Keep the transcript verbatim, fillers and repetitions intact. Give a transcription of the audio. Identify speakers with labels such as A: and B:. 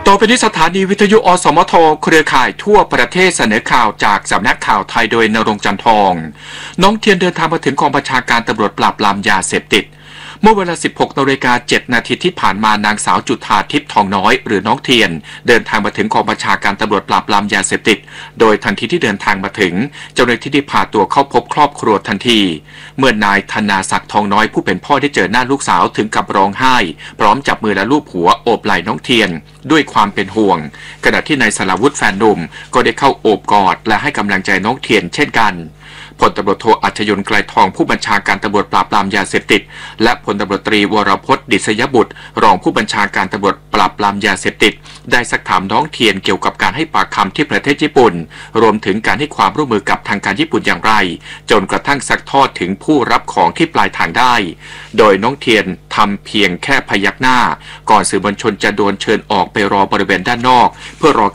A: ต่อไปนี้สถานีวิทยุอสมทเครือข่ายทั่วประเทศเสนอข่าวจากสำนักข่าวไทยโดยณรงค์จันทองน้องเทียนเดินทางมาถึงกองบัญชาการตำรวจปราบปรามยาเสพติดเมื่อเวลา สิบหกนาฬิกาเจ็ดนาทีที่ผ่านมานางสาวจุฑาทิพย์ทองน้อยหรือน้องเทียนเดินทางมาถึงกองบัญชาการตำรวจปราบปรามยาเสพติดโดยทันทีที่เดินทางมาถึงเจ้าหน้าที่ได้พาตัวเข้าพบครอบครัวทันทีเมื่อนายธนาศักดิ์ทองน้อยผู้เป็นพ่อได้เจอหน้าลูกสาวถึงกับร้องไห้พร้อมจับมือและลูบหัวโอบไหล่น้องเทียนด้วยความเป็นห่วงขณะที่นายสราวุธแฟนหนุ่มก็ได้เข้าโอบกอดและให้กำลังใจน้องเทียนเช่นกันพลตำรวจโทอัจฉริยนต์ไกรทองผู้บัญชาการตำรวจปราบปรามยาเสพติดและพลตำรวจตรีวรพจน์ดิษยบุตรรองผู้บัญชาการตำรวจปราบปรามยาเสพติดได้ซักถามน้องเทียนเกี่ยวกับการให้ปากคำที่ประเทศญี่ปุ่นรวมถึงการให้ความร่วมมือกับทางการญี่ปุ่นอย่างไรจนกระทั่งซักทอดถึงผู้รับของที่ปลายทางได้โดยน้องเทียนทำเพียงแค่พยักหน้าก่อนสื่อมวลชนจะโดนเชิญออกไปรอบริเวณด้านนอกเพื่อรอ